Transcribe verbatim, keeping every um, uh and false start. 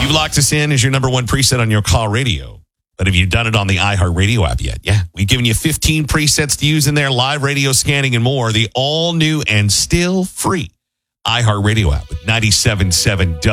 You've locked us in as your number one preset on your car radio. But have you done it on the iHeartRadio app yet? Yeah. We've given you fifteen presets to use in there, live radio scanning and more. The all new and still free iHeartRadio app with ninety-seven point seven